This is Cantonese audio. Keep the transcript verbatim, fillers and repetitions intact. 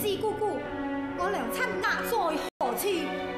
子姑姑，我娘亲哪在何处？